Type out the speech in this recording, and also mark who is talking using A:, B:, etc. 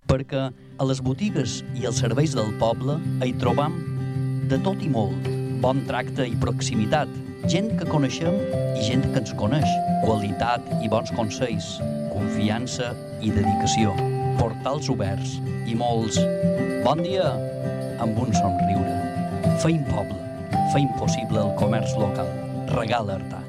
A: perquè a les botigues i els serveis del poble hi trobam de tot i molt, bon tracte i proximitat, gent que coneixem i gent que ens coneix, qualitat i bons consells, confiança i dedicació, portals oberts i molts bon dia amb un somriure. Feim poble, feim possible el comerç local. Regala Artà.